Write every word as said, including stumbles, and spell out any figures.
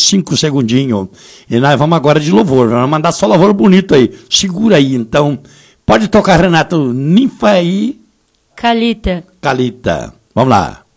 cinco segundinhos. E nós vamos agora de louvor. Vamos mandar só louvor bonito aí. Segura aí, então. Pode tocar, Renato. Ninfa aí. Calita. Calita. Vamos lá.